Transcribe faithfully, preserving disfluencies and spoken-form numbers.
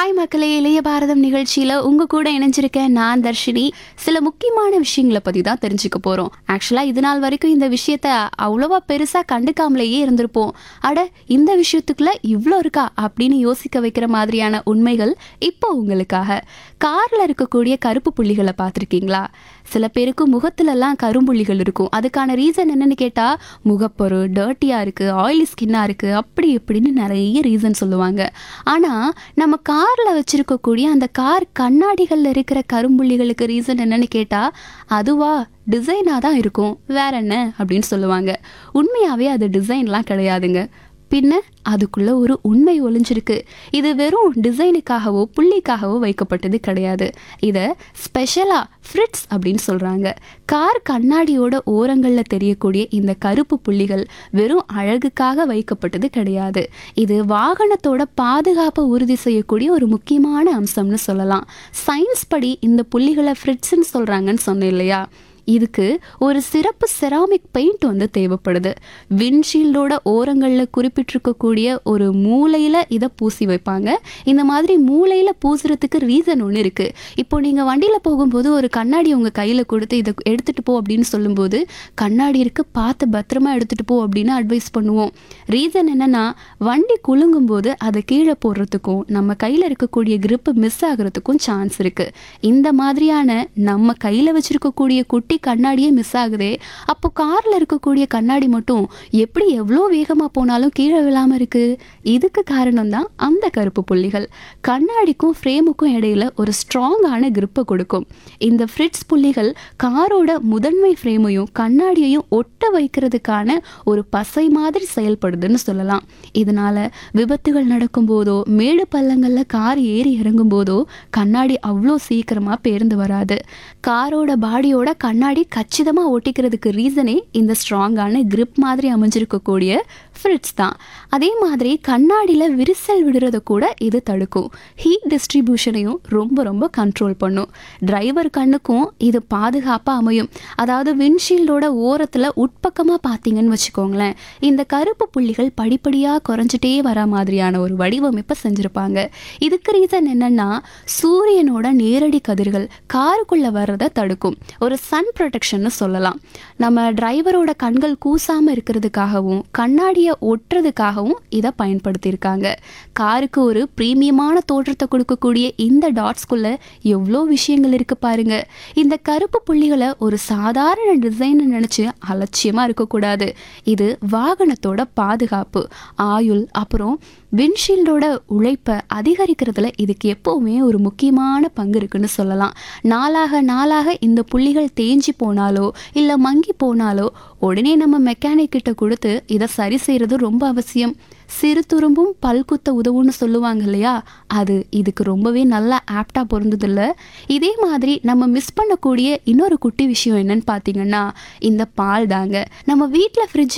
Hi மக்களே, இளைய பாரதம் நிகழ்ச்சியில் உங்கள் கூட இணைஞ்சிருக்கேன் நான் தர்ஷினி. சில முக்கியமான விஷயங்களை பற்றி தான் தெரிஞ்சுக்க போகிறோம். ஆக்சுவலாக இது நாள் வரைக்கும் இந்த விஷயத்த அவ்வளோவா பெருசாக கண்டுக்காமலேயே இருந்திருப்போம். அட, இந்த விஷயத்துக்குள்ள இவ்வளோ இருக்கா அப்படின்னு யோசிக்க வைக்கிற மாதிரியான உண்மைகள் இப்போ உங்களுக்காக. காரில் இருக்கக்கூடிய கருப்பு புள்ளிகளை பார்த்துருக்கீங்களா? சில பேருக்கு முகத்துலலாம் கரும்புள்ளிகள் இருக்கும். அதுக்கான ரீசன் என்னன்னு கேட்டால், முகப்பொரு டர்ட்டியாக இருக்குது, ஆயிலி ஸ்கின்னாக இருக்குது, அப்படி இப்படின்னு நிறைய ரீசன் சொல்லுவாங்க. ஆனால் நம்ம காரில் வச்சுருக்கக்கூடிய அந்த கார் கண்ணாடிகளில் இருக்கிற கரும்புள்ளிகளுக்கு ரீசன் என்னன்னு கேட்டால், அதுவா டிசைனாக தான் இருக்கும், வேற என்ன அப்படின்னு சொல்லுவாங்க. உண்மையாகவே அது டிசைன்லாம் கிடையாதுங்க. பின்ன அதுக்குள்ள ஒரு உண்மை ஒளிஞ்சிருக்கு. இது வெறும் டிசைனுக்காகவோ புள்ளிக்காகவோ வைக்கப்பட்டது கிடையாது. இதை ஸ்பெஷலாக ஃப்ரிட்ஸ் அப்படின்னு சொல்கிறாங்க. கார் கண்ணாடியோட ஓரங்களில் தெரியக்கூடிய இந்த கருப்பு புள்ளிகள் வெறும் அழகுக்காக வைக்கப்பட்டது கிடையாது. இது வாகனத்தோட பாதுகாப்பை உறுதி செய்யக்கூடிய ஒரு முக்கியமான அம்சம்னு சொல்லலாம். சயின்ஸ் படி இந்த புள்ளிகளை ஃப்ரிட்ஸ்ன்னு சொல்கிறாங்கன்னு சொன்னேன் இல்லையா? இதுக்கு ஒரு சிறப்பு செராமிக் பெயிண்ட் வந்து தேவைப்படுது. விண்ட்ஷீல்டோட ஓரங்களில் குறிப்பிட்டிருக்கக்கூடிய ஒரு மூலையில் இதை பூசி வைப்பாங்க. இந்த மாதிரி மூலையில் பூசுறதுக்கு ரீசன் ஒன்று இருக்குது. இப்போ நீங்கள் வண்டியில் போகும்போது ஒரு கண்ணாடி உங்கள் கையில் கொடுத்து இதை எடுத்துகிட்டு போ அப்படின்னு சொல்லும்போது, கண்ணாடி இருக்கு, பார்த்து பத்திரமா எடுத்துகிட்டு போ அப்படின்னு அட்வைஸ் பண்ணுவோம். ரீசன் என்னென்னா, வண்டி குலுங்கும்போது அதை கீழே போடுறதுக்கும் நம்ம கையில் இருக்கக்கூடிய கிரிப்பு மிஸ் ஆகிறதுக்கும் சான்ஸ் இருக்குது. இந்த மாதிரியான நம்ம கையில் வச்சுருக்கக்கூடிய குட்டி கண்ணாடியே மிஸ் ஆகுதே, அப்போ கார்ல இருக்கக்கூடிய கண்ணாடி மட்டும் எப்படி எவ்வளோ வேகமா போனாலும் கீழே விழாம இருக்கு? இதுக்கு காரணம் தான் அந்த கருப்பு புள்ளிகள். கண்ணாடிக்கும் ஃப்ரேமுக்கும் இடையில ஒரு ஸ்ட்ராங்கான கிரிப்பை கொடுக்கும். இந்த ஃப்ரிட்ஸ் புள்ளிகள் காரோட முதன்மை ஃப்ரேமையும் கண்ணாடியையும் ஒட்ட வைக்கிறதுக்கான ஒரு பசை மாதிரி செயல்படுதுன்னு சொல்லலாம். இதனால விபத்துகள் நடக்கும் போதோ மேடு பள்ளங்கள்ல கார் ஏறி இறங்கும் போதோ கண்ணாடி அவ்வளோ சீக்கிரமா பேர்ந்து வராது. காரோட பாடியோட கண்ணாடி கச்சிதமா ஒட்டிக்கிறதுக்கு ரீசனே இந்த ஸ்ட்ராங்கான கிரிப் மாதிரி அமைஞ்சிருக்கக்கூடிய ஃப்ரிட்ஸ் தான். அதே மாதிரி கண்ணாடியில விரிசல் விடுறத கூட இது தடுக்கும். ஹீட் டிஸ்ட்ரிபியூஷனையும் ரொம்ப ரொம்ப கண்ட்ரோல் பண்ணும். டிரைவர் கண்ணுக்கும் இது பாதுகாப்பாக அமையும். அதாவது விண்ட்ஷீல்டோட ஓரத்தில் உட்பக்கமாக பார்த்தீங்கன்னு வச்சுக்கோங்களேன், இந்த கருப்பு புள்ளிகள் படிப்படியாக குறைஞ்சிட்டே வர மாதிரியான ஒரு வடிவமைப்பை செஞ்சுருப்பாங்க. இதுக்கு ரீசன் என்னன்னா, சூரியனோட நேரடி கதிர்கள் காருக்குள்ளே வர்றதை தடுக்கும். ஒரு சன் ப்ரொடெக்ஷன்னு சொல்லலாம். நம்ம டிரைவரோட கண்கள் கூசாமல் இருக்கிறதுக்காகவும் கண்ணாடியை ஒட்டுறதுக்காகவும் இதை பயன்படுத்தியிருக்காங்க. காருக்கு ஒரு ப்ரீமியமான தோற்றத்தை கொடுக்கக்கூடிய இந்த டாட்ஸ்குள்ள எவ்வளோ விஷயங்கள் இருக்கு பாருங்க. இந்த கருப்பு புள்ளிகளை ஒரு சாதாரண டிசைன் நினைச்சு அலட்சியமா இருக்கக்கூடாது. இது வாகனத்தோட பாதுகாப்பு, ஆயுள், அப்புறம் விண்ட்ஷீல்டோட உழைப்பை அதிகரிக்கிறதுல இதுக்கு எப்போவுமே ஒரு முக்கியமான பங்கு இருக்குன்னு சொல்லலாம். நாளாக நாளாக இந்த புள்ளிகள் தேஞ்சி போனாலோ இல்லை மங்கி போனாலோ உடனே நம்ம மெக்கானிக் கிட்ட கொடுத்து இதை சரி செய்கிறது ரொம்ப அவசியம். சிறு துரும்பும் பல்குத்த உதவுன்னு சொல்லுவாங்க இல்லையா? அது இதுக்கு ரொம்பவே நல்லா ஆப்டாக பொருந்ததில்ல. இதே மாதிரி நம்ம மிஸ் பண்ணக்கூடிய இன்னொரு குட்டி விஷயம் என்னன்னு பார்த்தீங்கன்னா, இந்த பால் தாங்க. நம்ம வீட்டில் ஃப்ரிட்ஜ்